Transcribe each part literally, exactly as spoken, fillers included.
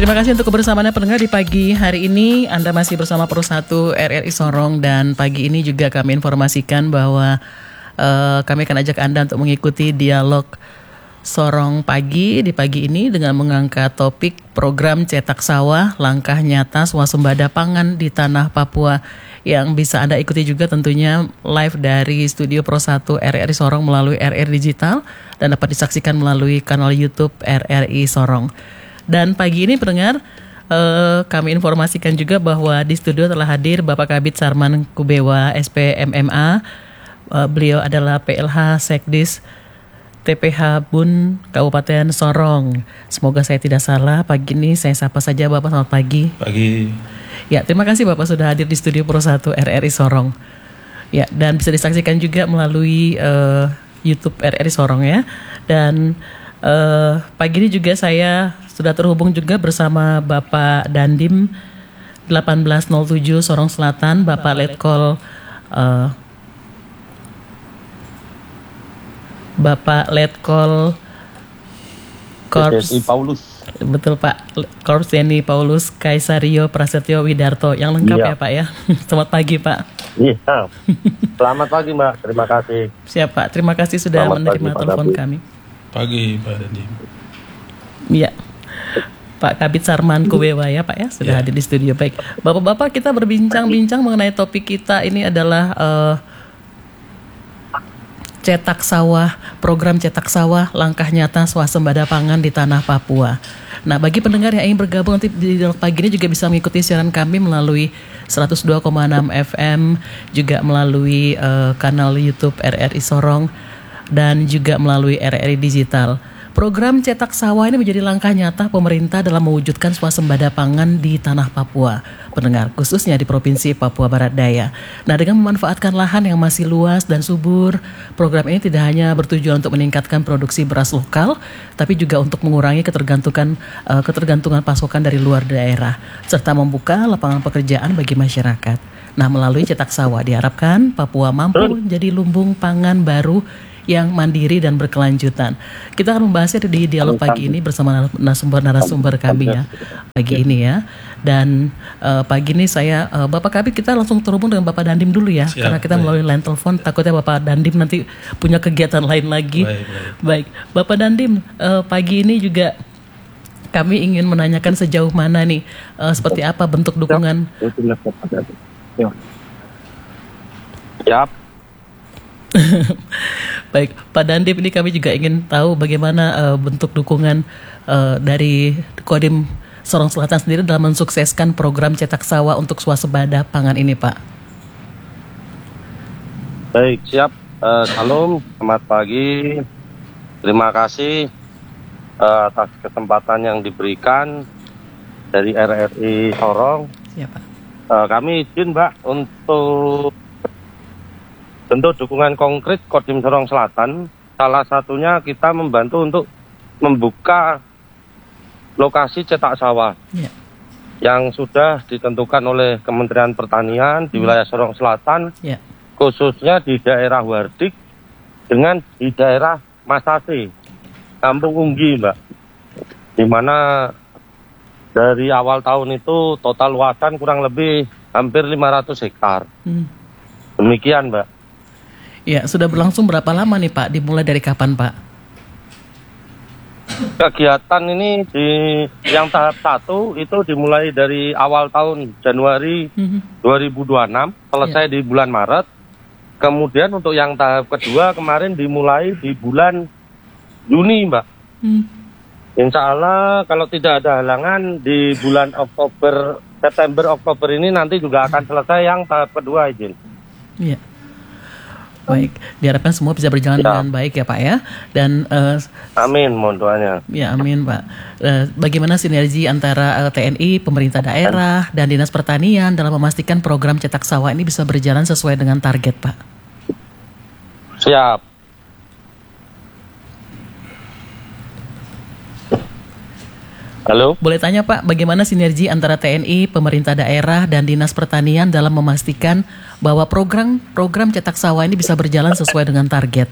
Terima kasih untuk kebersamaannya pendengar di pagi hari ini. Anda masih bersama Pro satu R R I Sorong, dan pagi ini juga kami informasikan bahwa uh, kami akan ajak Anda untuk mengikuti dialog Sorong Pagi di pagi ini dengan mengangkat topik program cetak sawah, langkah nyata swasembada pangan di tanah Papua, yang bisa Anda ikuti juga tentunya live dari studio Pro satu R R I Sorong melalui R R Digital dan dapat disaksikan melalui kanal YouTube R R I Sorong. Dan pagi ini pendengar, eh, kami informasikan juga bahwa di studio telah hadir Bapak Kabid Sarman Kubewa S P M M A. Eh, beliau adalah P L H Sekdis T P H Bun Kabupaten Sorong. Semoga saya tidak salah. Pagi ini saya sapa saja Bapak. Selamat pagi. Pagi. Ya, terima kasih Bapak sudah hadir di studio Pro satu R R I Sorong. Ya, dan bisa disaksikan juga melalui uh, YouTube R R I Sorong ya. Dan uh, pagi ini juga saya sudah terhubung juga bersama Bapak Dandim delapan belas nol tujuh Sorong Selatan, Bapak Letkol uh, Bapak Letkol Korps Paulus. Betul Pak, Korps TNI Paulus Kaisario Prasetyo Widarto. Yang lengkap Iya. ya Pak ya. Selamat pagi Pak. Iya. Selamat pagi Mbak, terima kasih. Siap Pak, terima kasih sudah Selamat menerima pagi, Pak telepon David. kami. Pagi Pak Dandim. Iya. Pak Kabid Sarman Kubewa ya Pak ya, sudah Ya. hadir di studio. Baik, Bapak-bapak, kita berbincang-bincang mengenai topik kita ini adalah uh, cetak sawah, program cetak sawah, langkah nyata swasembada pangan di tanah Papua. Nah, bagi pendengar yang ingin bergabung nanti di dialog pagi ini juga bisa mengikuti siaran kami melalui seratus dua koma enam F M, juga melalui uh, kanal YouTube R R I Sorong, dan juga melalui R R I Digital. Program cetak sawah ini menjadi langkah nyata pemerintah dalam mewujudkan swasembada pangan di tanah Papua, pendengar, khususnya di Provinsi Papua Barat Daya. Nah, dengan memanfaatkan lahan yang masih luas dan subur, program ini tidak hanya bertujuan untuk meningkatkan produksi beras lokal, tapi juga untuk mengurangi ketergantungan uh, ketergantungan pasokan dari luar daerah, serta membuka lapangan pekerjaan bagi masyarakat. Nah, melalui cetak sawah diharapkan Papua mampu menjadi lumbung pangan baru yang mandiri dan berkelanjutan. Kita akan membahasnya di dialog pagi ini bersama narasumber-narasumber kami ya pagi ini ya. Dan uh, pagi ini saya uh, Bapak Kabid, kita langsung terhubung dengan Bapak Dandim dulu ya. Siap, karena kita baik. melalui line telepon, takutnya Bapak Dandim nanti punya kegiatan lain lagi. Baik, baik. Baik, Bapak Dandim, uh, pagi ini juga kami ingin menanyakan sejauh mana nih uh, seperti apa bentuk dukungan. Siap. Baik, Pak Dandim, ini kami juga ingin tahu bagaimana uh, bentuk dukungan uh, dari Kodim Sorong Selatan sendiri dalam mensukseskan program cetak sawah untuk swasembada pangan ini, Pak. Baik, siap. Uh, Salam, selamat pagi. Terima kasih uh, atas kesempatan yang diberikan dari R R I Sorong. Siap, Pak. Uh, kami izin Mbak untuk bentuk dukungan konkret Kodim Sorong Selatan. Salah satunya kita membantu untuk membuka lokasi cetak sawah Ya. yang sudah ditentukan oleh Kementerian Pertanian di wilayah Sorong Selatan, Ya. khususnya di daerah Wardik dengan di daerah Masase, Kampung Unggi, Mbak. Di mana dari awal tahun itu total luasan kurang lebih hampir lima ratus hektar. Hmm. Demikian, Mbak. Ya, sudah berlangsung berapa lama nih, Pak? Dimulai dari kapan, Pak? Kegiatan ini di yang tahap satu itu dimulai dari awal tahun Januari Mhm. dua ribu dua puluh enam, selesai di bulan Maret. Kemudian untuk yang tahap kedua kemarin dimulai di bulan Juni, Mbak. Hmm. Insya Allah kalau tidak ada halangan di bulan Oktober, September, Oktober ini nanti juga akan selesai yang tahap kedua, izin. Iya. Baik, diharapkan semua bisa berjalan Ya. dengan baik ya Pak ya. Dan eh, Amin, mohon doanya. ya amin Pak. Eh, bagaimana sinergi antara eh, T N I, pemerintah daerah, dan Dinas Pertanian dalam memastikan program cetak sawah ini bisa berjalan sesuai dengan target, Pak? Siap. Halo? Boleh tanya Pak, bagaimana sinergi antara T N I, pemerintah daerah, dan Dinas Pertanian dalam memastikan bahwa program-program cetak sawah ini bisa berjalan sesuai dengan target?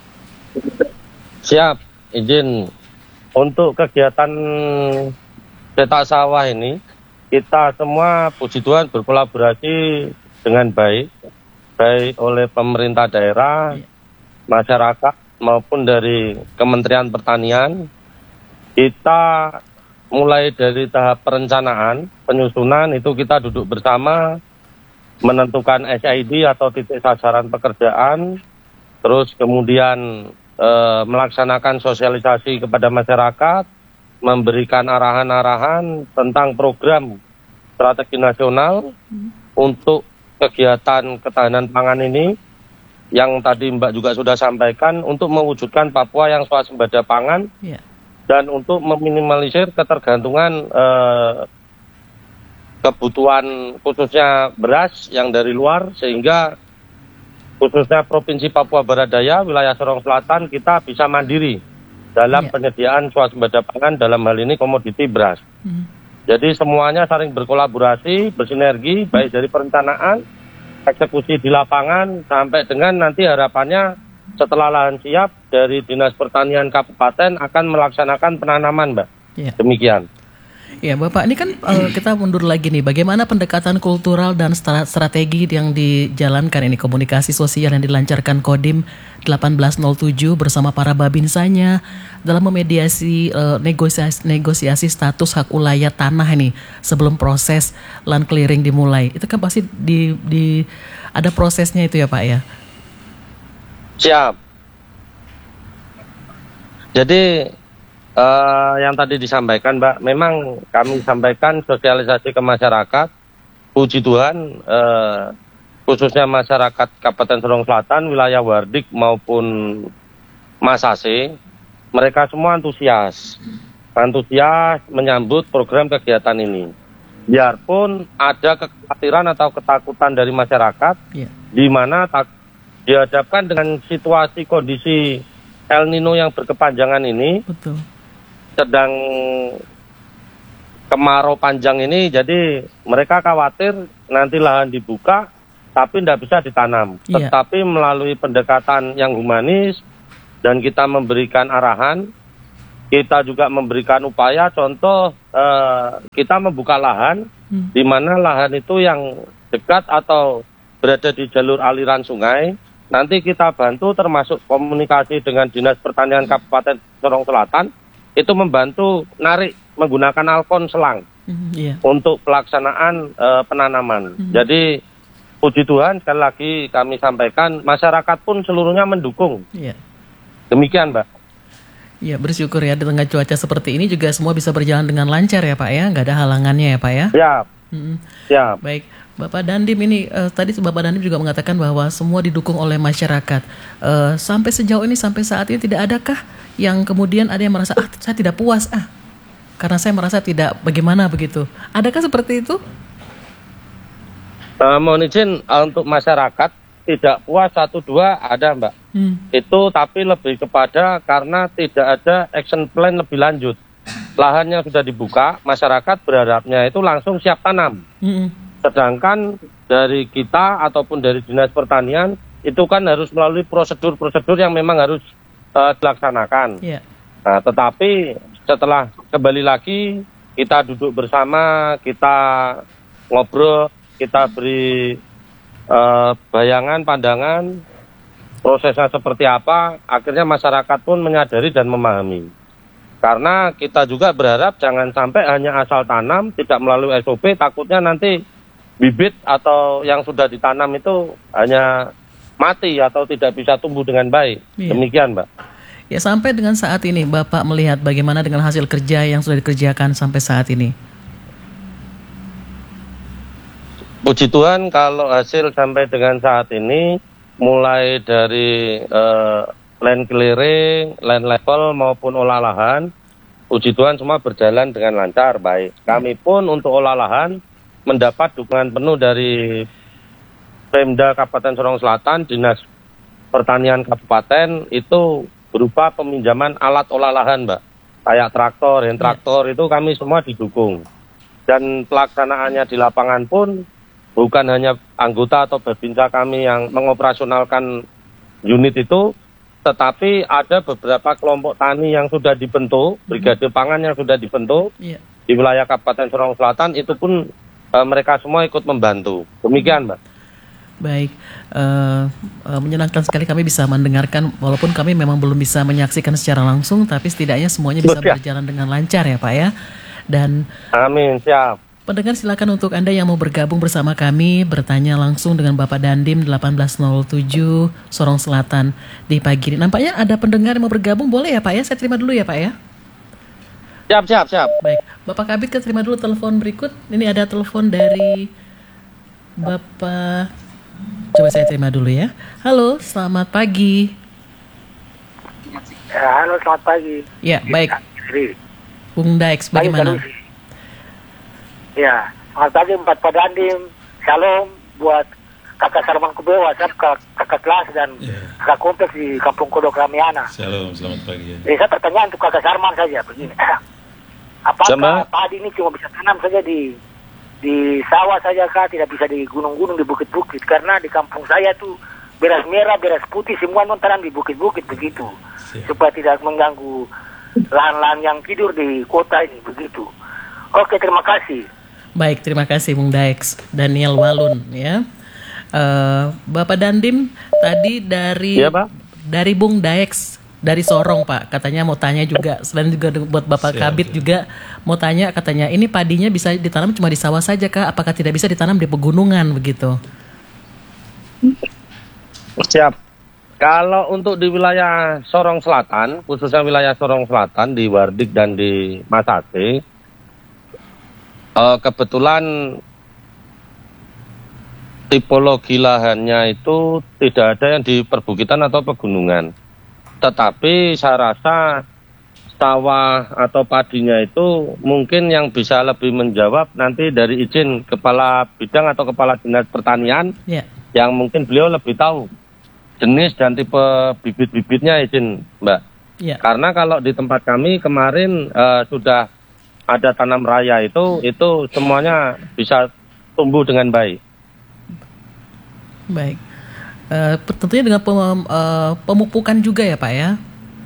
Siap, izin. Untuk kegiatan cetak sawah ini kita semua puji Tuhan berkolaborasi dengan baik, baik oleh pemerintah daerah, masyarakat maupun dari Kementerian Pertanian. Kita mulai dari tahap perencanaan, penyusunan itu kita duduk bersama, menentukan S I D atau titik sasaran pekerjaan, terus kemudian e, melaksanakan sosialisasi kepada masyarakat, memberikan arahan-arahan tentang program strategi nasional hmm. untuk kegiatan ketahanan pangan ini, yang tadi Mbak juga sudah sampaikan, untuk mewujudkan Papua yang swasembada pangan yeah. dan untuk meminimalisir ketergantungan eh, kebutuhan khususnya beras yang dari luar, sehingga khususnya Provinsi Papua Barat Daya, wilayah Sorong Selatan, kita bisa mandiri dalam yeah. penyediaan swasembada pangan, dalam hal ini komoditi beras. Hmm. Jadi semuanya saling berkolaborasi, bersinergi, hmm. baik dari perencanaan, eksekusi di lapangan, sampai dengan nanti harapannya setelah lahan siap dari Dinas Pertanian Kabupaten akan melaksanakan penanaman, Mbak. Yeah. Demikian. Ya Bapak, ini kan uh, kita mundur lagi nih, bagaimana pendekatan kultural dan strategi yang dijalankan ini, komunikasi sosial yang dilancarkan Kodim delapan belas nol tujuh bersama para babinsanya dalam memediasi uh, negosiasi, negosiasi status hak ulayat tanah ini sebelum proses land clearing dimulai. Itu kan pasti di, di ada prosesnya itu ya Pak ya? Siap. Jadi Uh, yang tadi disampaikan Mbak, memang kami sampaikan sosialisasi ke masyarakat. Puji Tuhan, uh, khususnya masyarakat Kabupaten Sorong Selatan, wilayah Wardik maupun Masase, mereka semua antusias, antusias menyambut program kegiatan ini. Biarpun ada kekhawatiran atau ketakutan dari masyarakat, yeah. di mana tak, dihadapkan dengan situasi kondisi El Nino yang berkepanjangan ini. Betul. Sedang kemarau panjang ini, jadi mereka khawatir nanti lahan dibuka tapi tidak bisa ditanam. Yeah. Tetapi melalui pendekatan yang humanis dan kita memberikan arahan, kita juga memberikan upaya, contoh eh, kita membuka lahan hmm. di mana lahan itu yang dekat atau berada di jalur aliran sungai. Nanti kita bantu termasuk komunikasi dengan Dinas Pertanian Kabupaten Sorong Selatan, itu membantu narik menggunakan alkon selang mm, yeah. untuk pelaksanaan uh, penanaman. Mm. Jadi puji Tuhan, sekali lagi kami sampaikan, masyarakat pun seluruhnya mendukung. Yeah. Demikian Mbak. Ya, bersyukur ya, di tengah cuaca seperti ini juga semua bisa berjalan dengan lancar ya Pak ya, nggak ada halangannya ya Pak ya. Siap. Mm-hmm. Siap. Baik, Bapak Dandim ini uh, tadi Bapak Dandim juga mengatakan bahwa semua didukung oleh masyarakat. Uh, sampai sejauh ini, sampai saat ini tidak adakah yang kemudian ada yang merasa, ah saya tidak puas, ah karena saya merasa tidak bagaimana begitu. Adakah seperti itu? Uh, mohon izin, uh, untuk masyarakat tidak puas satu dua ada Mbak. Hmm. Itu tapi lebih kepada karena tidak ada action plan lebih lanjut. Lahannya sudah dibuka, masyarakat berharapnya itu langsung siap tanam. Hmm. Sedangkan dari kita ataupun dari Dinas Pertanian itu kan harus melalui prosedur-prosedur yang memang harus Uh, dilaksanakan. Yeah. Nah, tetapi setelah kembali lagi kita duduk bersama, kita ngobrol, kita beri uh, bayangan, pandangan, prosesnya seperti apa, akhirnya masyarakat pun menyadari dan memahami. Karena kita juga berharap jangan sampai hanya asal tanam, tidak melalui S O P, takutnya nanti bibit atau yang sudah ditanam itu hanya mati atau tidak bisa tumbuh dengan baik. Iya. Demikian Mbak. Ya, sampai dengan saat ini Bapak melihat bagaimana dengan hasil kerja yang sudah dikerjakan sampai saat ini? Puji Tuhan kalau hasil sampai dengan saat ini, mulai dari uh, land clearing, land level maupun olah lahan, puji Tuhan semua berjalan dengan lancar, baik. Kami pun untuk olah lahan mendapat dukungan penuh dari Pemda Kabupaten Sorong Selatan, Dinas Pertanian Kabupaten, itu berupa peminjaman alat olah lahan, Mbak. Kayak traktor, hand traktor, itu kami semua didukung. Dan pelaksanaannya di lapangan pun bukan hanya anggota atau babinsa kami yang mengoperasionalkan unit itu, tetapi ada beberapa kelompok tani yang sudah dibentuk, brigade pangan yang sudah dibentuk, yeah. di wilayah Kabupaten Sorong Selatan itu pun uh, mereka semua ikut membantu. Demikian, Mbak. Baik, uh, uh, menyenangkan sekali kami bisa mendengarkan, walaupun kami memang belum bisa menyaksikan secara langsung, tapi setidaknya semuanya bisa Siap. berjalan dengan lancar ya Pak ya. Dan amin, siap. pendengar silakan untuk Anda yang mau bergabung bersama kami, bertanya langsung dengan Bapak Dandim delapan belas nol tujuh Sorong Selatan di pagi ini. Nampaknya ada pendengar yang mau bergabung, boleh ya Pak ya? Saya terima dulu ya Pak ya. Siap, siap, siap. Baik, Bapak Kabit kita terima dulu telepon berikut. Ini ada telepon dari Bapak. Coba saya terima dulu ya. Halo, selamat pagi. Ya, halo, selamat pagi. Ya, baik. Bung Daex, Pagi, bagaimana? Sanusi. Ya, selamat pagi Pak Dandim. Shalom buat kakak Sarman Kubewa, kakak, kakak kelas dan Ya. kakak kompleks di Kampung Kodok Ramiana. Shalom, selamat pagi. Ya. Jadi saya pertanyaan untuk kakak Sarman saja begini. Apakah Sama. padi ini cuma bisa tanam saja di di sawah saja kah, tidak bisa di gunung-gunung, di bukit-bukit? Karena di kampung saya tuh beras merah, beras putih semua non tanam di bukit-bukit begitu. Siap. Supaya tidak mengganggu lahan-lahan yang tidur di kota ini begitu. Oke, terima kasih. Baik, terima kasih Bung Daex. Daniel Walun ya. Eh, Bapak Dandim tadi dari Iya, Pak. dari Bung Daex dari Sorong Pak, katanya mau tanya juga, selain juga buat Bapak Siap, Kabit siap. juga mau tanya, katanya ini padinya bisa ditanam cuma di sawah saja kah? Apakah tidak bisa ditanam di pegunungan begitu? Siap. Kalau untuk di wilayah Sorong Selatan, khususnya wilayah Sorong Selatan di Wardik dan di Masate, eh, kebetulan tipologi lahannya itu tidak ada yang di perbukitan atau pegunungan. Tetapi saya rasa sawah atau padinya itu mungkin yang bisa lebih menjawab nanti dari izin Kepala Bidang atau Kepala Dinas Pertanian, Ya. yang mungkin beliau lebih tahu jenis dan tipe bibit-bibitnya, izin Mbak. Ya. Karena kalau di tempat kami kemarin eh, sudah ada tanam raya itu, itu semuanya bisa tumbuh dengan baik. Baik. Eh, tentunya dengan pem- eh, pemupukan juga ya Pak ya?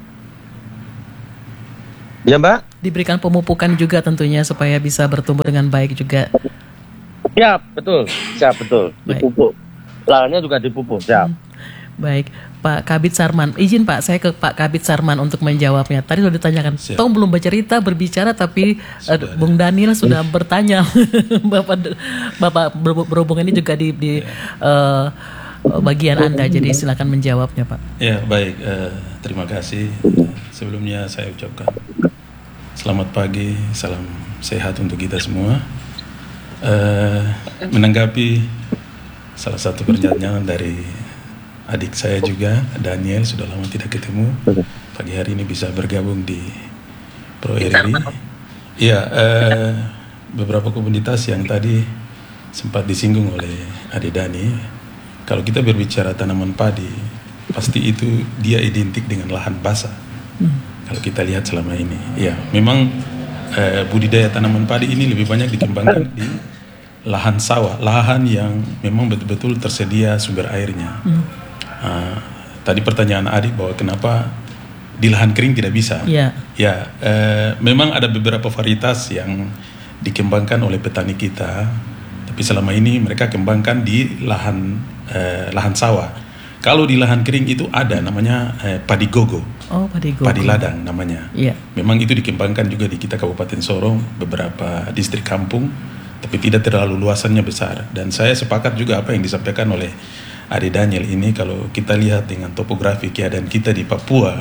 Ya Mbak? Diberikan pemupukan juga tentunya supaya bisa bertumbuh dengan baik juga. Siap, betul. Siap, betul. Baik. Dipupuk. Lahannya juga dipupuk, siap. Baik, Pak Kabit Sarman. Izin Pak, saya ke Pak Kabit Sarman untuk menjawabnya. Tadi sudah ditanyakan, Siap. Tom belum bercerita, berbicara, tapi uh, Sudah Bung Daniel sudah bertanya. Bapak Bapak ber- berhubung ini juga di, di uh, bagian Anda, jadi silakan menjawabnya Pak. Ya, baik. eh, terima kasih. Sebelumnya saya ucapkan selamat pagi, salam sehat untuk kita semua. Eh, menanggapi salah satu pernyataan dari adik saya juga, Daniel, sudah lama tidak ketemu. Pagi hari ini bisa bergabung di Pro R R I. Iya, eh, beberapa komunitas yang tadi sempat disinggung oleh adik Dani. Kalau kita berbicara tanaman padi, pasti itu dia identik dengan lahan basah. Kalau kita lihat selama ini, ya memang eh, budidaya tanaman padi ini lebih banyak dikembangkan di lahan sawah, lahan yang memang betul-betul tersedia sumber airnya. Uh, tadi pertanyaan adik bahwa kenapa di lahan kering tidak bisa? Iya. Ya, eh, memang ada beberapa varietas yang dikembangkan oleh petani kita, tapi selama ini mereka kembangkan di lahan eh, lahan sawah. Kalau di lahan kering itu ada namanya eh, padi gogo, Oh, padi gogo. padi ladang namanya. Iya. Memang itu dikembangkan juga di kita Kabupaten Sorong, beberapa distrik kampung, tapi tidak terlalu luasannya besar. Dan saya sepakat juga apa yang disampaikan oleh Ade Daniel ini, kalau kita lihat dengan topografi keadaan kita di Papua,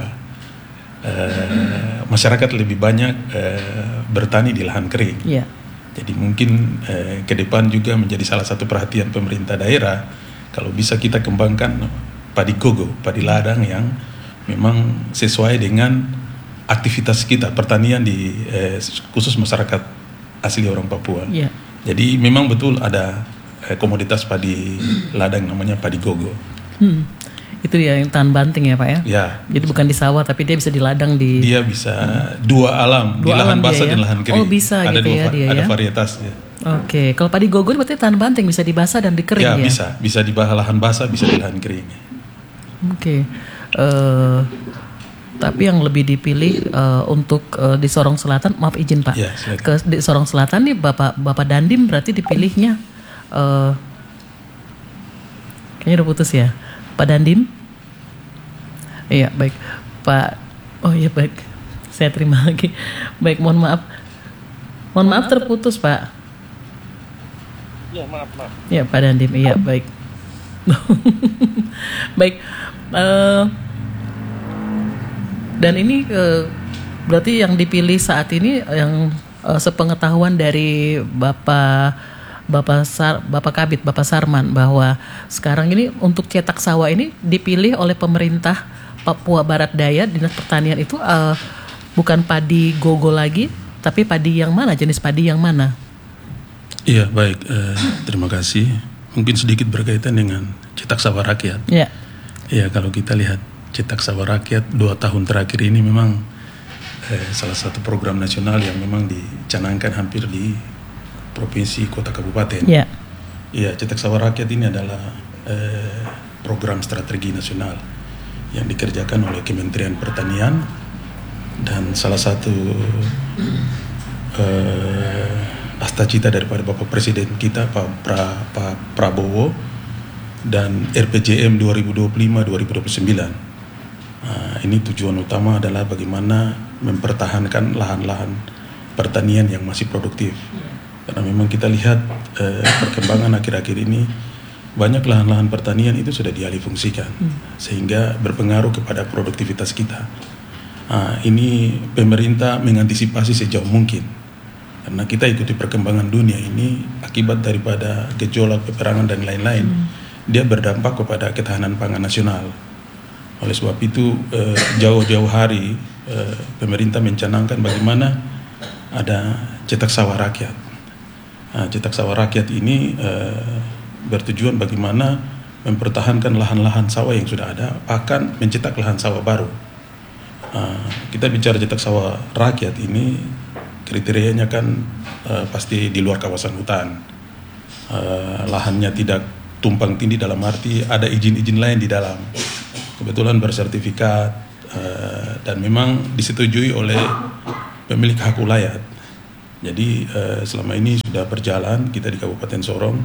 eh, masyarakat lebih banyak eh, bertani di lahan kering. Iya. Jadi mungkin eh, ke depan juga menjadi salah satu perhatian pemerintah daerah kalau bisa kita kembangkan padi gogo, padi ladang yang memang sesuai dengan aktivitas kita pertanian di eh, khusus masyarakat asli orang Papua. Iya. Jadi memang betul ada eh, komoditas padi ladang namanya padi gogo. Hmm. Itu ya yang tahan banting ya Pak ya? Ya, Jadi bukan di sawah tapi dia bisa di ladang di. dia bisa dua alam, Dua di lahan alam dia basah ya? dan lahan kering. Oh, bisa ada gitu dua, ya va- dia ada ya? varietasnya. Oke, kalau padi gogo berarti tahan banting, bisa di basah dan di kering Ya, ya? bisa, bisa di lahan basah, bisa di lahan kering. Oke. Eh, Tapi yang lebih dipilih uh, untuk uh, di Sorong Selatan, maaf izin Pak, Ya, silakan. ke di Sorong Selatan nih Bapak Bapak Dandim berarti dipilihnya, uh, kayaknya udah putus ya, Pak Dandim? Iya baik, Pak. Oh iya baik, saya terima lagi. Baik, mohon maaf, mohon maaf terputus Pak. Iya, maaf, maaf. Ya Pak Dandim, iya baik. Baik. Uh, Dan ini uh, berarti yang dipilih saat ini yang uh, sepengetahuan dari Bapak Bapak Sar, Bapak Kabid, Bapak Sarman, bahwa sekarang ini untuk cetak sawah ini dipilih oleh pemerintah Papua Barat Daya, Dinas Pertanian itu uh, bukan padi gogo lagi, tapi padi yang mana, jenis padi yang mana? Iya, baik. Eh, terima kasih. Mungkin sedikit berkaitan dengan cetak sawah rakyat. Ya. Iya, kalau kita lihat cetak sawah rakyat dua tahun terakhir ini memang eh, salah satu program nasional yang memang dicanangkan hampir di provinsi, kota, kabupaten. Ya. Iya, cetak sawah rakyat ini adalah eh, program strategi nasional yang dikerjakan oleh Kementerian Pertanian, dan salah satu eh, asta cita daripada Bapak Presiden kita Pak pra, pa, Prabowo dan R P J M dua ribu dua puluh lima sampai dua ribu dua puluh sembilan. Nah, ini tujuan utama adalah bagaimana mempertahankan lahan-lahan pertanian yang masih produktif. Karena memang kita lihat eh, perkembangan akhir-akhir ini banyak lahan-lahan pertanian itu sudah dialihfungsikan, hmm. sehingga berpengaruh kepada produktivitas kita. Nah, ini pemerintah mengantisipasi sejauh mungkin, karena kita ikuti perkembangan dunia ini akibat daripada gejolak peperangan dan lain-lain, hmm. dia berdampak kepada ketahanan pangan nasional. Oleh sebab itu eh, jauh-jauh hari eh, pemerintah mencanangkan bagaimana ada cetak sawah rakyat. Nah, cetak sawah rakyat ini eh, bertujuan bagaimana mempertahankan lahan-lahan sawah yang sudah ada, akan mencetak lahan sawah baru. Nah, kita bicara cetak sawah rakyat ini kriterianya kan eh, pasti di luar kawasan hutan, eh, lahannya tidak tumpang tindih dalam arti ada izin-izin lain di dalam. Kebetulan bersertifikat uh, dan memang disetujui oleh pemilik hak ulayat. Jadi uh, selama ini sudah berjalan kita di Kabupaten Sorong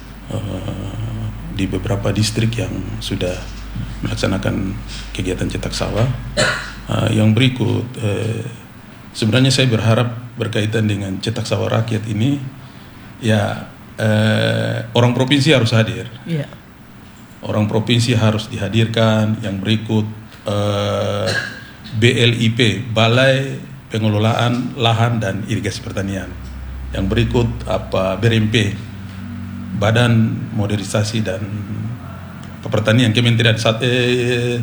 uh, di beberapa distrik yang sudah melaksanakan kegiatan cetak sawah. Uh, yang berikut, uh, sebenarnya saya berharap berkaitan dengan cetak sawah rakyat ini, ya uh, orang provinsi harus hadir. Yeah. Orang provinsi harus dihadirkan. Yang berikut eh, B L I P, Balai Pengelolaan Lahan dan Irigasi Pertanian. Yang berikut apa B R M P, Badan Modernisasi dan Pertanian, Kementerian sat, eh,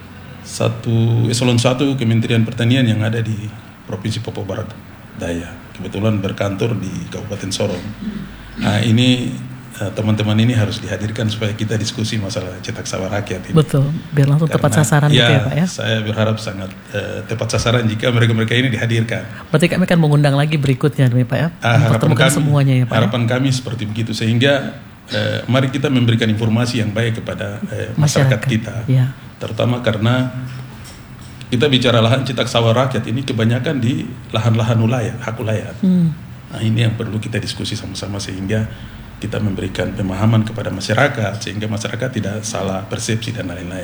satu eselon satu Kementerian Pertanian yang ada di Provinsi Papua Barat Daya. Kebetulan berkantor di Kabupaten Sorong. Nah, ini teman-teman ini harus dihadirkan supaya kita diskusi masalah cetak sawah rakyat ini. Betul, biar langsung tepat sasaran ya, gitu ya Pak ya. Saya berharap sangat uh, tepat sasaran jika mereka-mereka ini dihadirkan. Berarti kami akan mengundang lagi berikutnya nih Pak ya. Ah, harapan kami, semuanya ya Pak. Harapan ya? kami seperti begitu, sehingga uh, mari kita memberikan informasi yang baik kepada uh, masyarakat, masyarakat kita. Ya. Terutama karena kita bicara lahan cetak sawah rakyat ini kebanyakan di lahan-lahan ulayat, hak ulayat. Hmm. Nah, ini yang perlu kita diskusi sama-sama sehingga kita memberikan pemahaman kepada masyarakat sehingga masyarakat tidak salah persepsi dan lain-lain.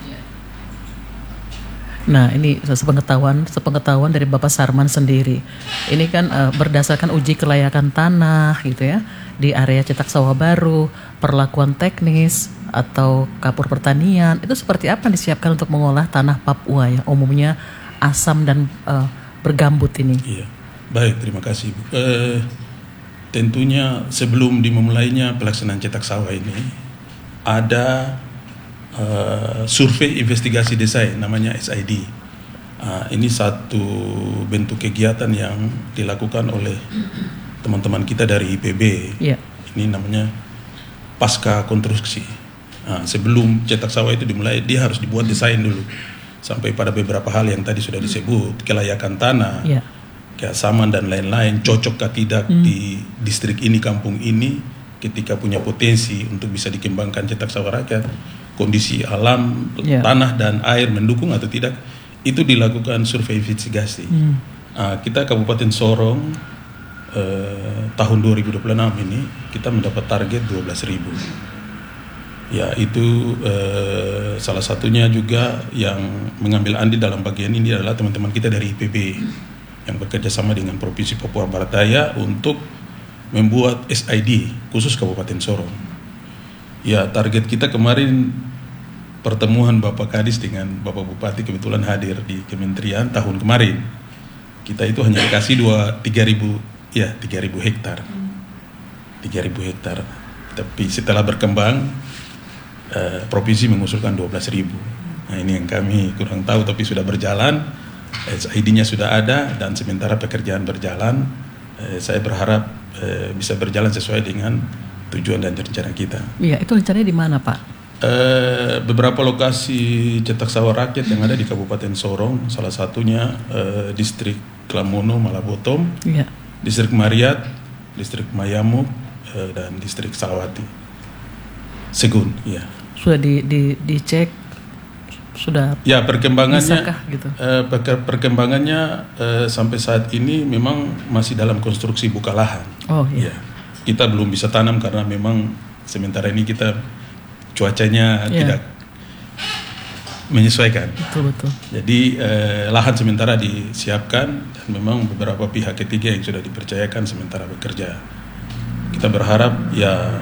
Nah, ini sepengetahuan sepengetahuan dari Bapak Sarman sendiri. Ini kan uh, berdasarkan uji kelayakan tanah gitu ya di area cetak sawah baru, perlakuan teknis atau kapur pertanian itu seperti apa yang disiapkan untuk mengolah tanah Papua yang umumnya asam dan uh, bergambut ini. Iya, baik, terima kasih Bu. Uh, tentunya sebelum dimulainya pelaksanaan cetak sawah ini ada uh, survei investigasi desain namanya S I D. Uh, ini satu bentuk kegiatan yang dilakukan oleh teman-teman kita dari I P B. Yeah. Ini namanya pasca konstruksi. Uh, sebelum cetak sawah itu dimulai, dia harus dibuat desain dulu sampai pada beberapa hal yang tadi sudah disebut, kelayakan tanah. Yeah. Keasaman dan lain-lain, cocokkah tidak hmm. di distrik ini, kampung ini, ketika punya potensi untuk bisa dikembangkan cetak sawah rakyat, kondisi alam, yeah. tanah dan air mendukung atau tidak, itu dilakukan survei investigasi. Hmm. Uh, kita Kabupaten Sorong uh, tahun dua ribu dua puluh enam ini kita mendapat target dua belas ribu. Ya, itu uh, salah satunya juga yang mengambil andil dalam bagian ini adalah teman-teman kita dari I P B yang bekerja sama dengan Provinsi Papua Barat Daya untuk membuat S I D khusus Kabupaten Sorong. Ya, target kita kemarin pertemuan Bapak Kadis dengan Bapak Bupati kebetulan hadir di Kementerian tahun kemarin. Kita itu hanya dikasih dua tiga ribu ya tiga ribu hektar, tiga ribu hektar. Tapi setelah berkembang, eh, provinsi mengusulkan dua belas ribu. Nah, ini yang kami kurang tahu, tapi sudah berjalan, S I D-nya sudah ada dan sementara pekerjaan berjalan. Eh, saya berharap eh, bisa berjalan sesuai dengan tujuan dan rencana kita. Iya, itu rencananya di mana, Pak? Uh, beberapa lokasi cetak sawah rakyat yang ada di Kabupaten Sorong, salah satunya uh, distrik Klamono, Malabotom, yeah. distrik Mariat, distrik Mayamuk, uh, dan distrik Salawati, Segun. Ya. Sudah di, di, dicek, sudah. Ya, perkembangannya. Bisakah, gitu? Uh, per- perkembangannya uh, sampai saat ini memang masih dalam konstruksi buka lahan. Oh iya. Ya. Kita belum bisa tanam karena memang sementara ini kita cuacanya yeah. tidak menyesuaikan. Betul betul. Jadi eh, lahan sementara disiapkan dan memang beberapa pihak ketiga yang sudah dipercayakan sementara bekerja. Kita berharap ya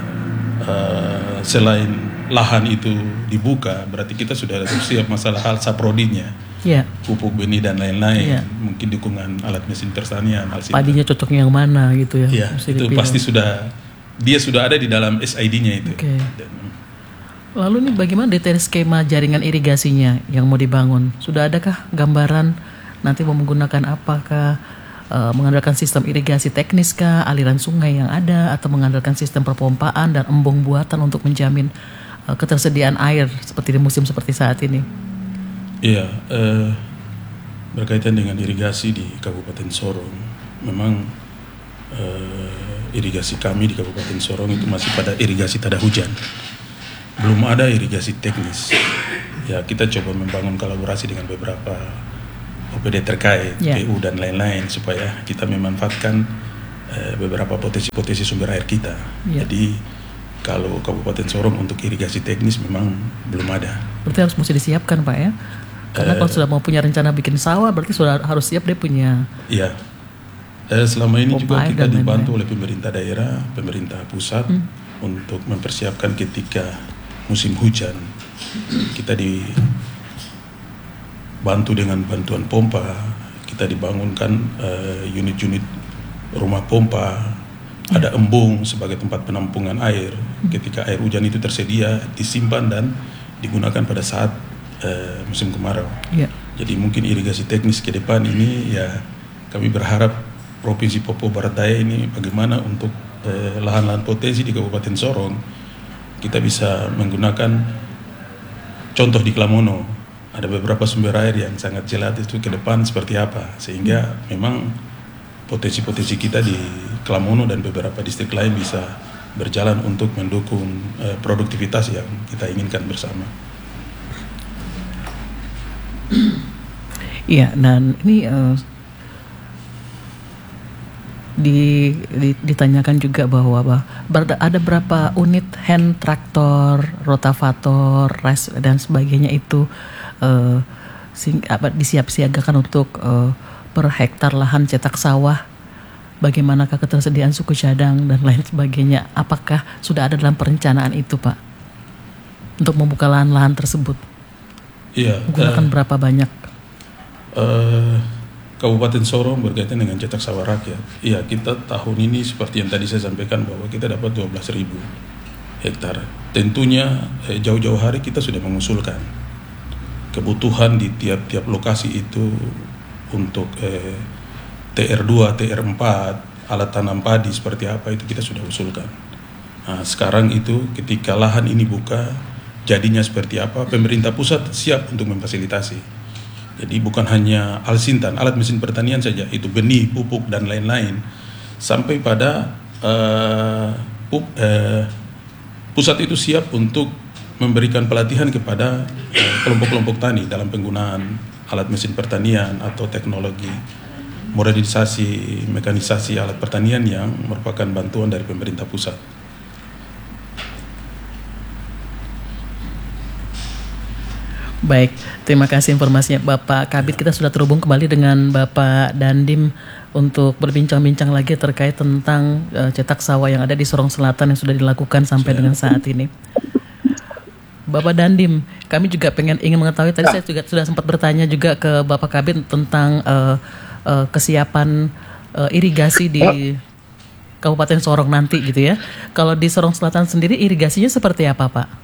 eh, selain lahan itu dibuka, berarti kita sudah siap masalah hal saprodinya, yeah. pupuk benih dan lain-lain, yeah. mungkin dukungan alat mesin pertanian, padinya cocoknya yang mana gitu ya? Ya, itu dipilih. Pasti sudah dia sudah ada di dalam S I D-nya itu. Okay. Dan, lalu nih bagaimana detail skema jaringan irigasinya yang mau dibangun? Sudah adakah gambaran nanti mau menggunakan apakah uh, mengandalkan sistem irigasi teknis kah, aliran sungai yang ada, atau mengandalkan sistem perpompaan dan embung buatan untuk menjamin uh, ketersediaan air seperti di musim seperti saat ini? Iya, uh, berkaitan dengan irigasi di Kabupaten Sorong, memang uh, irigasi kami di Kabupaten Sorong itu masih pada irigasi tada hujan. Belum ada irigasi teknis. Ya, kita coba membangun kolaborasi dengan beberapa O P D terkait, yeah. P U dan lain-lain supaya kita memanfaatkan eh, beberapa potensi-potensi sumber air kita. Yeah. Jadi kalau Kabupaten Sorong untuk irigasi teknis memang belum ada. Berarti harus mesti disiapkan, Pak, ya? Karena uh, kalau sudah mau punya rencana bikin sawah, berarti sudah harus siap dia punya. Iya. Eh, selama ini juga kita dibantu oleh pemerintah daerah, pemerintah pusat hmm. untuk mempersiapkan ketika musim hujan. Kita dibantu dengan bantuan pompa, kita dibangunkan uh, unit-unit rumah pompa, ya. Ada embung sebagai tempat penampungan air. Ketika air hujan itu tersedia, disimpan dan digunakan pada saat uh, musim kemarau. Ya. Jadi mungkin irigasi teknis ke depan ini ya kami berharap Provinsi Papua Barat Daya ini bagaimana untuk uh, lahan-lahan potensi di Kabupaten Sorong kita bisa menggunakan contoh di Klamono, ada beberapa sumber air yang sangat jelas itu ke depan seperti apa, sehingga memang potensi-potensi kita di Klamono dan beberapa distrik lain bisa berjalan untuk mendukung eh, produktivitas yang kita inginkan bersama. Iya, dan ini uh, Di, di, ditanyakan juga bahwa bah, ada berapa unit hand traktor, rotavator, res dan sebagainya itu uh, sing, apa, disiap-siagakan untuk uh, per hektar lahan cetak sawah. Bagaimanakah ketersediaan suku cadang dan lain sebagainya? Apakah sudah ada dalam perencanaan itu, Pak, untuk membuka lahan-lahan tersebut? Iya. Menggunakan uh, berapa banyak? Uh, Kabupaten Sorong berkaitan dengan cetak sawah rakyat. Iya, kita tahun ini seperti yang tadi saya sampaikan bahwa kita dapat dua belas ribu hektar. Tentunya eh, jauh-jauh hari kita sudah mengusulkan kebutuhan di tiap-tiap lokasi itu untuk eh, T R dua, T R empat, alat tanam padi seperti apa itu kita sudah usulkan. Nah, sekarang itu ketika lahan ini buka, jadinya seperti apa, pemerintah pusat siap untuk memfasilitasi. Jadi bukan hanya alsintan, alat mesin pertanian saja, itu benih, pupuk dan lain-lain, sampai pada uh, pup, uh, pusat itu siap untuk memberikan pelatihan kepada uh, kelompok-kelompok tani dalam penggunaan alat mesin pertanian atau teknologi modernisasi mekanisasi alat pertanian yang merupakan bantuan dari pemerintah pusat. Baik, terima kasih informasinya Bapak Kabid. Kita sudah terhubung kembali dengan Bapak Dandim untuk berbincang-bincang lagi terkait tentang uh, cetak sawah yang ada di Sorong Selatan yang sudah dilakukan sampai dengan saat ini. Bapak Dandim, kami juga pengen ingin mengetahui, tadi saya juga sudah sempat bertanya juga ke Bapak Kabid tentang uh, uh, kesiapan uh, irigasi di Kabupaten Sorong nanti gitu ya. Kalau di Sorong Selatan sendiri irigasinya seperti apa, Pak?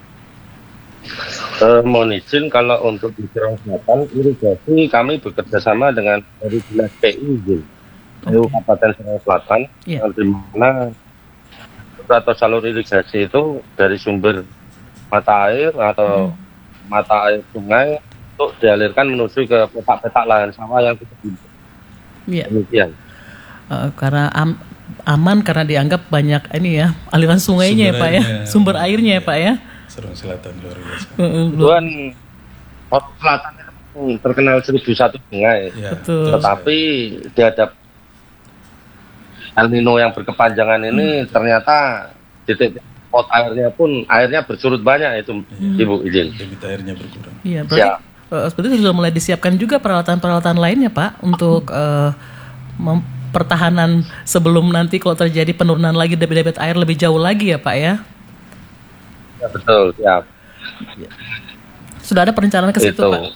Uh, mohon izin kalau untuk di Sorong Selatan irigasi kami bekerja sama dengan dari dinas P U izin P U Kabupaten Sorong Selatan, yeah. di mana atau jalur irigasi itu dari sumber mata air atau hmm. mata air sungai untuk dialirkan menuju ke petak-petak lahan sawah yang kita butuh. Yeah. Demikian. Uh, karena am, aman karena dianggap banyak ini ya aliran sungainya sumber ya Pak ya, sumber airnya ya Pak ya. Sorong Selatan luar biasa. Tuhan, Sorong Selatan terkenal seribu satu sungai, ya, betul. Tetapi dihadap El Nino yang berkepanjangan ini hmm. ternyata titik pot airnya pun airnya bersurut banyak itu, hmm. Ibu izin. Debit airnya berkurang. Iya, berarti ya. uh, seperti itu sudah mulai disiapkan juga peralatan-peralatan lainnya Pak untuk uh, mem- pertahanan sebelum nanti kalau terjadi penurunan lagi debit-debit air lebih jauh lagi ya Pak ya. Ya betul, siap. Ya. Sudah ada perencanaan ke situ, Pak?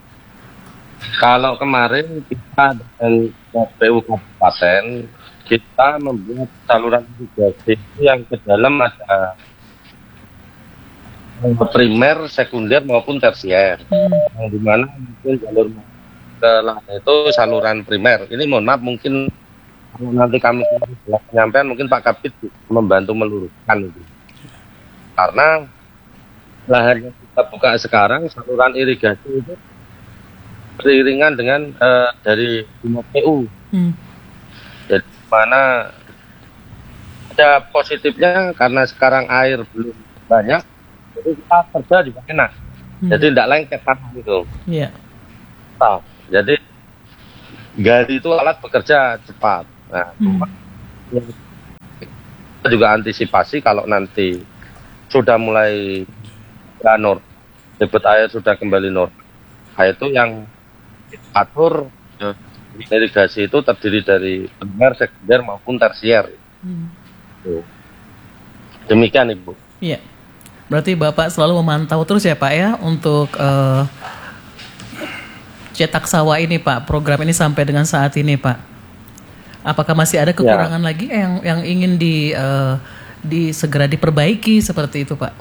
Kalau kemarin kita dengan P U Kabupaten, kita membuat saluran irigasi yang ke dalam ada primer, sekunder maupun tersier. Hmm. Yang dimana mungkin jalur ke lahan itu saluran primer. Ini mohon maaf mungkin nanti kami penyampaian mungkin Pak Kabid membantu meluruskan itu. Karena lahan yang kita buka sekarang saluran irigasi itu beriringan dengan uh, dari P U. Hmm. Jadi mana ada positifnya karena sekarang air belum banyak, jadi kita kerja juga enak. Hmm. Jadi tidak lengket tanah itu. Iya. Yeah. Nah, jadi gari itu alat bekerja cepat. Nah, hmm. kita juga antisipasi kalau nanti sudah mulai normal, debit air sudah kembali normal. Nah, itu yang atur ya, irigasi itu terdiri dari primer, sekunder maupun tersier. Hmm. Demikian Ibu. Iya. Berarti Bapak selalu memantau terus ya Pak ya untuk uh, cetak sawah ini Pak, program ini sampai dengan saat ini Pak. Apakah masih ada kekurangan ya. lagi yang yang ingin di uh, di segera diperbaiki seperti itu Pak?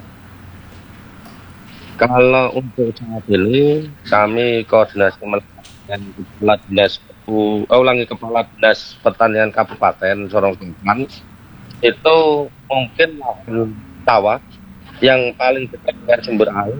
Kalau untuk saat ini kami koordinasi dengan Kepala Dinas oh, ulangi Kepala Dinas Pertanian Kabupaten Sorong Selatan itu mungkin lahan sawah yang paling dekat dengan sumber air,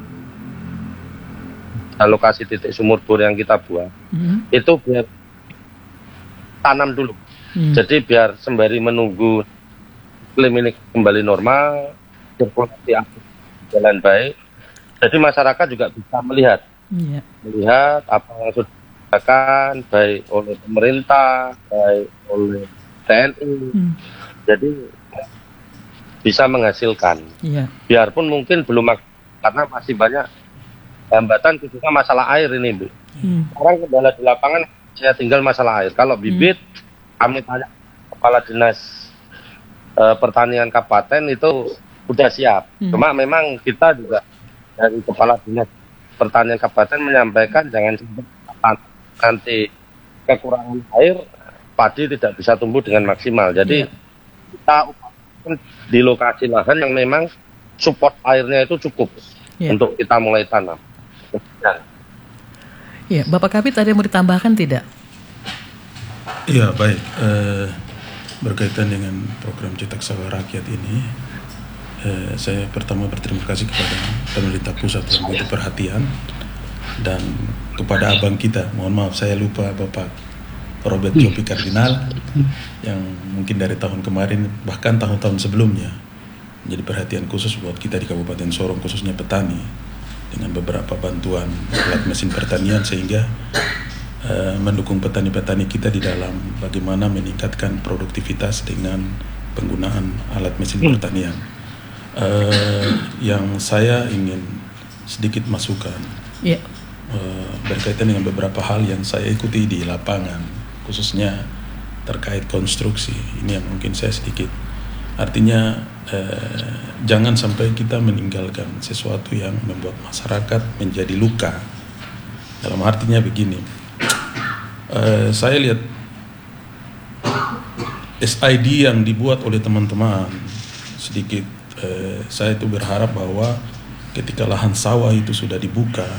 lokasi titik sumur bor yang kita buat mm-hmm. itu biar tanam dulu. Mm. Jadi biar sembari menunggu iklim ini kembali normal, sirkulasi air jalan baik. Jadi masyarakat juga bisa melihat, yeah. melihat apa yang sudah dilakukan baik oleh pemerintah, baik oleh T N I. Mm. Jadi bisa menghasilkan. Yeah. Biarpun mungkin belum karena masih banyak hambatan khususnya masalah air ini, Bu. Mm. Sekarang kendala di lapangan saya tinggal masalah air. Kalau bibit, mm. kami tanya Kepala Dinas Pertanian Kabupaten itu sudah siap. Hmm. Cuma memang kita juga dari Kepala Dinas Pertanian Kabupaten menyampaikan jangan sampai nanti kekurangan air, padi tidak bisa tumbuh dengan maksimal. Jadi yeah. kita upayakan di lokasi lahan yang memang support airnya itu cukup yeah. untuk kita mulai tanam. Ya, yeah. Bapak Kabid ada yang mau ditambahkan tidak? Iya, baik. Uh... Berkaitan dengan program cetak sawah rakyat ini, eh, saya pertama berterima kasih kepada pemerintah pusat yang begitu perhatian dan kepada abang kita, mohon maaf saya lupa Bapak Robert Jopi Kardinal yang mungkin dari tahun kemarin bahkan tahun-tahun sebelumnya menjadi perhatian khusus buat kita di Kabupaten Sorong khususnya petani dengan beberapa bantuan alat mesin pertanian sehingga uh, mendukung petani-petani kita di dalam bagaimana meningkatkan produktivitas dengan penggunaan alat mesin hmm. pertanian. Uh, yang saya ingin sedikit masukan yeah. uh, berkaitan dengan beberapa hal yang saya ikuti di lapangan, khususnya terkait konstruksi. Ini yang mungkin saya sedikit, artinya uh, jangan sampai kita meninggalkan sesuatu yang membuat masyarakat menjadi luka. Dalam artinya begini, uh, saya lihat S I D yang dibuat oleh teman-teman sedikit, eh, saya itu berharap bahwa ketika lahan sawah itu sudah dibuka,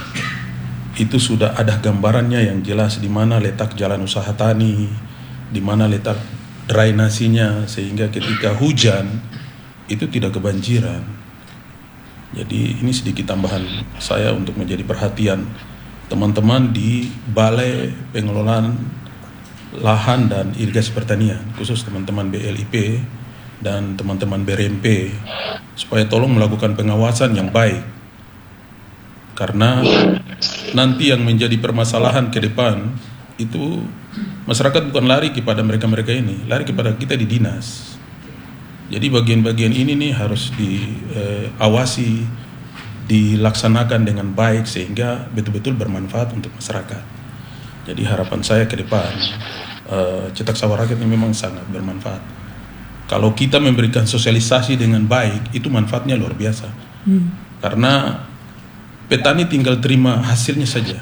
itu sudah ada gambarannya yang jelas di mana letak jalan usaha tani, di mana letak drainasinya, sehingga ketika hujan itu tidak kebanjiran. Jadi ini sedikit tambahan saya untuk menjadi perhatian teman-teman di Balai Pengelolaan Lahan dan Irigasi Pertanian, khusus teman-teman B L I P dan teman-teman B R M P, supaya tolong melakukan pengawasan yang baik, karena nanti yang menjadi permasalahan ke depan itu masyarakat bukan lari kepada mereka-mereka ini, lari kepada kita di dinas. Jadi bagian-bagian ini nih harus diawasi, eh, dilaksanakan dengan baik sehingga betul-betul bermanfaat untuk masyarakat. Jadi harapan saya ke depan, Uh, cetak sawah rakyat ini memang sangat bermanfaat. Kalau kita memberikan sosialisasi dengan baik, itu manfaatnya luar biasa. Hmm. Karena petani tinggal terima hasilnya saja.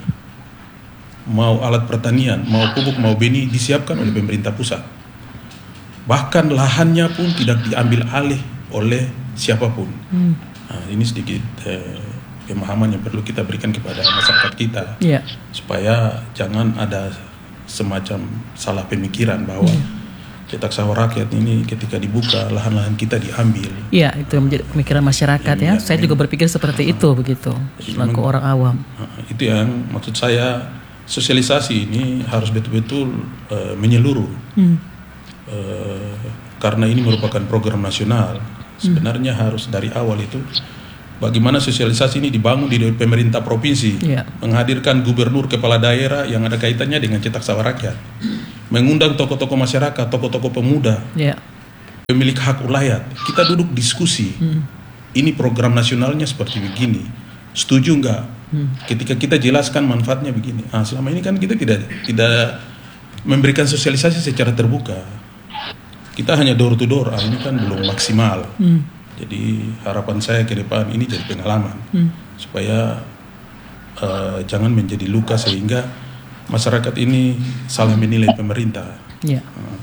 Mau alat pertanian, mau pupuk, mau benih disiapkan oleh pemerintah pusat. Bahkan lahannya pun tidak diambil alih oleh siapapun. Hmm. Nah, ini sedikit eh, pemahaman yang perlu kita berikan kepada masyarakat kita, yeah. supaya jangan ada semacam salah pemikiran bahwa hmm. cetak sawah rakyat ini ketika dibuka lahan-lahan kita diambil. Iya, itu menjadi pemikiran masyarakat ya. ya. Saya juga berpikir seperti uh, itu begitu, selaku orang awam. Uh, itu yang maksud saya, sosialisasi ini harus betul-betul uh, menyeluruh. Hmm. Uh, karena ini merupakan program nasional. Sebenarnya hmm. harus dari awal itu bagaimana sosialisasi ini dibangun di pemerintah provinsi, yeah. menghadirkan gubernur, kepala daerah yang ada kaitannya dengan cetak sawah rakyat, mengundang tokoh-tokoh masyarakat, tokoh-tokoh pemuda, yeah. pemilik hak ulayat, kita duduk diskusi, hmm. ini program nasionalnya seperti begini, setuju nggak? Hmm. Ketika kita jelaskan manfaatnya begini, nah, selama ini kan kita tidak tidak memberikan sosialisasi secara terbuka, kita hanya door to door, ah, ini kan belum maksimal. Hmm. Jadi harapan saya ke depan ini jadi pengalaman, hmm. supaya uh, jangan menjadi luka sehingga masyarakat ini salah menilai pemerintah. Ya. Uh,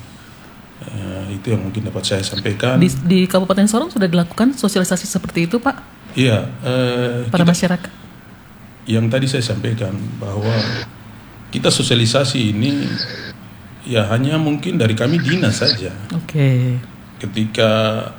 uh, itu yang mungkin dapat saya sampaikan. Di, di Kabupaten Sorong sudah dilakukan sosialisasi seperti itu, Pak? Iya. Uh, Pada kita, masyarakat. Yang tadi saya sampaikan bahwa kita sosialisasi ini ya hanya mungkin dari kami dinas saja. Oke. Okay. Ketika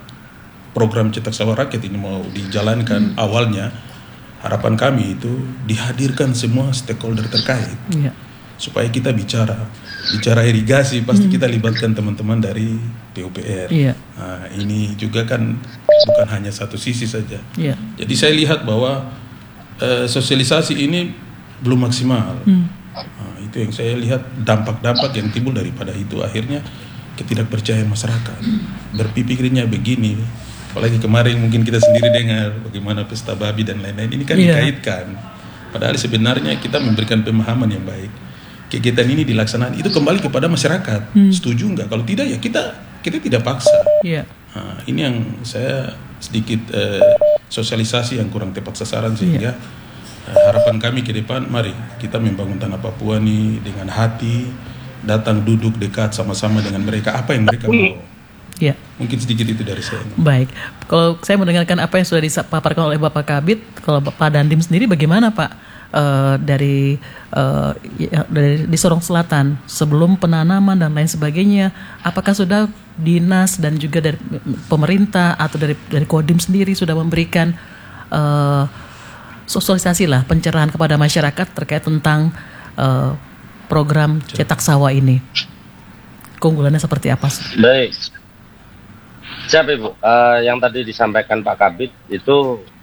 program cetak sawah rakyat ini mau dijalankan, hmm. awalnya harapan kami itu dihadirkan semua stakeholder terkait, yeah. supaya kita bicara bicara irigasi pasti hmm. kita libatkan teman-teman dari P U P R. Yeah. Nah, ini juga kan bukan hanya satu sisi saja. Yeah. Jadi saya lihat bahwa uh, sosialisasi ini belum maksimal. Hmm. Nah, itu yang saya lihat dampak-dampak yang timbul daripada itu, akhirnya ketidakpercayaan masyarakat. Berpikirnya begini. Apalagi kemarin mungkin kita sendiri dengar bagaimana pesta babi dan lain-lain, ini kan yeah. dikaitkan. Padahal sebenarnya kita memberikan pemahaman yang baik. Kegiatan ini dilaksanakan itu kembali kepada masyarakat. Hmm. Setuju nggak? Kalau tidak ya kita kita tidak paksa. Yeah. Nah, ini yang saya sedikit uh, sosialisasi yang kurang tepat sasaran, sehingga yeah. uh, harapan kami ke depan, mari kita membangun tanah Papua ini dengan hati, datang duduk dekat sama-sama dengan mereka, apa yang mereka mau. Ya. Mungkin sedikit itu dari saya. Baik, kalau saya mendengarkan apa yang sudah dipaparkan oleh Bapak Kabid, kalau Pak Dandim sendiri bagaimana Pak uh, dari, uh, ya, dari di Sorong Selatan sebelum penanaman dan lain sebagainya, apakah sudah dinas dan juga dari pemerintah atau dari dari Kodim sendiri sudah memberikan uh, sosialisasi lah, pencerahan kepada masyarakat terkait tentang uh, program cetak sawah ini? Keunggulannya seperti apa? Baik. Siap Ibu, uh, yang tadi disampaikan Pak Kabid itu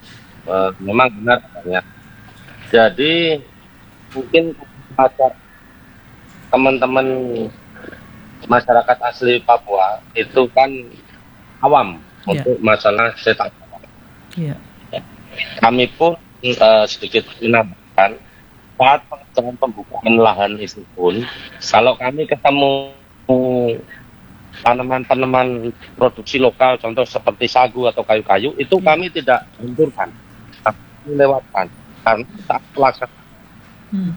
uh, memang benar adanya. Jadi mungkin teman-teman masyarakat asli Papua itu kan awam yeah. untuk masalah cetak sawah. Yeah. Kami pun uh, sedikit menambahkan saat pengerjaan pembukaan lahan itu pun, kalau kami ketemu tanaman-tanaman produksi lokal, contoh seperti sagu atau kayu-kayu, itu yeah. kami tidak benturkan, tapi lewatkan karena tak pelaksanaan. Hmm.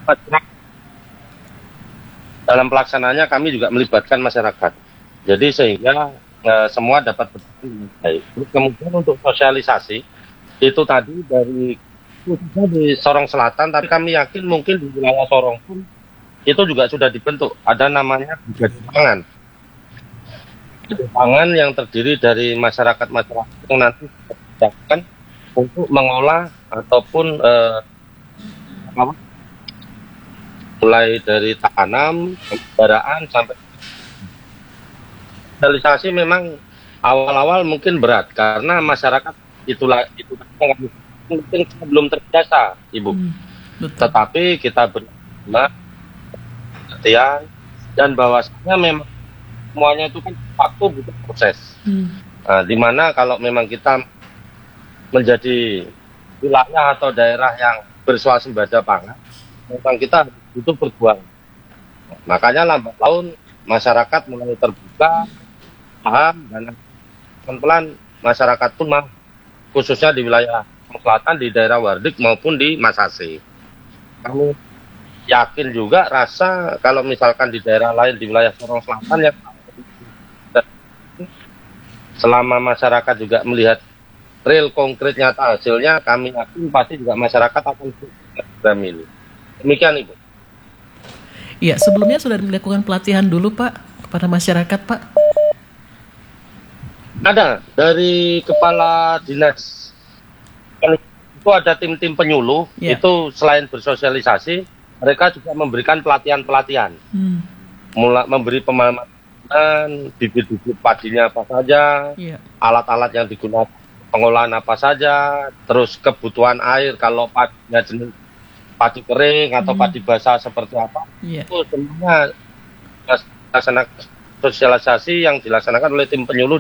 Dalam pelaksanaannya kami juga melibatkan masyarakat. Jadi sehingga e, semua dapat berjalan dengan baik. Kemudian untuk sosialisasi itu tadi dari khususnya di Sorong Selatan, tapi kami yakin mungkin di wilayah Sorong pun itu juga sudah dibentuk. Ada namanya Brigade Pangan. Brigade Pangan yang terdiri dari masyarakat-masyarakat yang nanti digunakan untuk mengolah ataupun e, apa, mulai dari tanam, kendaraan sampai sosialisasi memang awal-awal mungkin berat karena masyarakat itulah itu mungkin belum terbiasa, Ibu. Hmm, Tetapi kita benar perhatian dan bahwasanya memang semuanya itu kan waktu butuh proses. Hmm. Nah, dimana kalau memang kita menjadi wilayah atau daerah yang berswasembada pangan, memang kita butuh berjuang. Makanya lambat laun masyarakat mulai terbuka, paham, dan pelan-pelan masyarakat pun mau, khususnya di wilayah selatan, di daerah Wardik maupun di Masase. Kami yakin juga rasa kalau misalkan di daerah lain di wilayah Sorong Selatan ya, selama masyarakat juga melihat real konkret nyata hasilnya, kami yakin pasti juga masyarakat akan program ini. Demikian, Ibu. Iya, sebelumnya sudah dilakukan pelatihan dulu, Pak, kepada masyarakat, Pak? Ada, dari Kepala Dinas. Itu ada tim-tim penyuluh, yeah. Itu selain bersosialisasi, mereka juga memberikan pelatihan-pelatihan. Hmm. Mulai memberi pemahaman bibit-bibit padinya apa saja, yeah. Alat-alat yang digunakan, pengolahan apa saja, terus kebutuhan air, kalau padinya jenis padi kering atau hmm. padi basah seperti apa, yeah. Itu semuanya dilaksanakan sosialisasi yang dilaksanakan oleh tim penyuluh